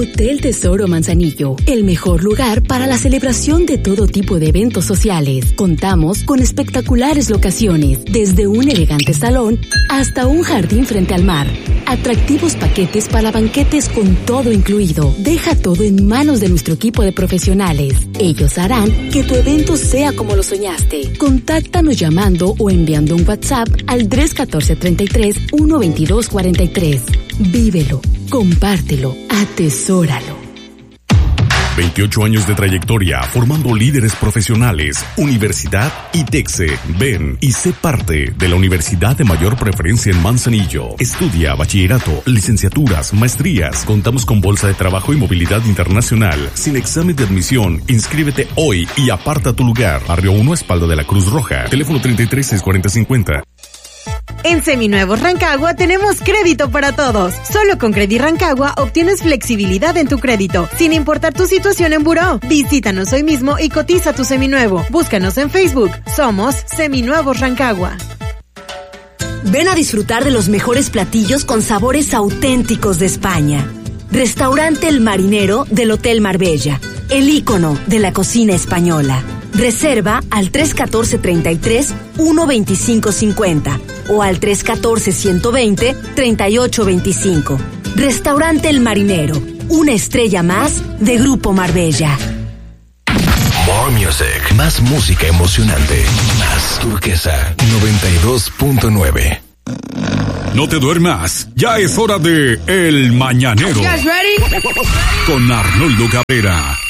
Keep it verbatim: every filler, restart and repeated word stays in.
Hotel Tesoro Manzanillo, el mejor lugar para la celebración de todo tipo de eventos sociales. Contamos con espectaculares locaciones, desde un elegante salón hasta un jardín frente al mar. Atractivos paquetes para banquetes con todo incluido. Deja todo en manos de nuestro equipo de profesionales. Ellos harán que tu evento sea como lo soñaste. Contáctanos llamando o enviando un WhatsApp al tres uno cuatro, tres tres, uno dos dos cuatro tres. Vívelo, compártelo, atesóralo. veintiocho años de trayectoria formando líderes profesionales. Universidad ITEXE. Ven y sé parte de la universidad de mayor preferencia en Manzanillo. Estudia bachillerato, licenciaturas, maestrías. Contamos con bolsa de trabajo y movilidad internacional. Sin examen de admisión, inscríbete hoy y aparta tu lugar. Barrio uno, espalda de la Cruz Roja. Teléfono treinta y tres, seis cuarenta, cincuenta. En Seminuevos Rancagua tenemos crédito para todos. Solo con Credit Rancagua obtienes flexibilidad en tu crédito, sin importar tu situación en buró. Visítanos hoy mismo y cotiza tu seminuevo. Búscanos en Facebook. Somos Seminuevos Rancagua. Ven a disfrutar de los mejores platillos con sabores auténticos de España. Restaurante El Marinero del Hotel Marbella, el ícono de la cocina española. Reserva al tres uno cuatro, tres tres, uno dos cinco cinco cero o al tres uno cuatro, uno dos cero, tres ocho dos cinco. Restaurante El Marinero, una estrella más de Grupo Marbella. More Music, más música emocionante, más Turquesa noventa y dos punto nueve. No te duermas, ya es hora de El Mañanero. You guys ready? Con Arnoldo Cabrera.